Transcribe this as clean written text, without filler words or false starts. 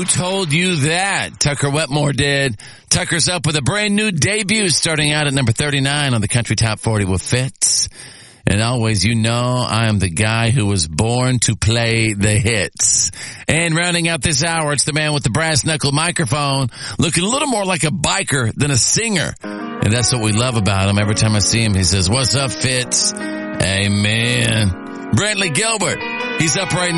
Who told you that? Tucker Wetmore did. Tucker's up with a brand new debut starting out at number 39 on the Country Top 40 with Fitz. And always, you know, I am the guy who was born to play the hits. And rounding out this hour, it's the man with the brass knuckle microphone, looking a little more like a biker than a singer. And that's what we love about him. Every time I see him, he says, "What's up, Fitz?" Amen. Brantley Gilbert, he's up right now.